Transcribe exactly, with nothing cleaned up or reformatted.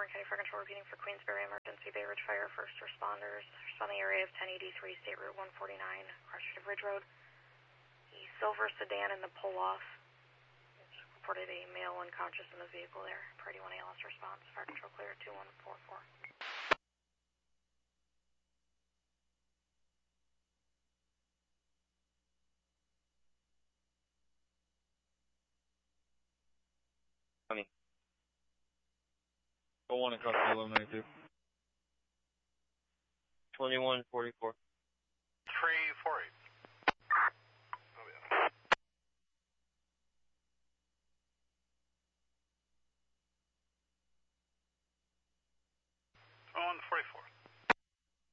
Orange County Fire Control repeating for Queensbury Emergency Bay Ridge Fire first responders. Responding area of ten eighty-three State Route one forty-nine, Crested Ridge Road. The silver sedan in the pull-off. Reported a male unconscious in the vehicle there. Priority one A L S response. Fire Control clear at two one four four. Honey. Go one across the eleven ninety-two. twenty-one forty-four. three four eight. Oh, yeah. twenty-one forty-four.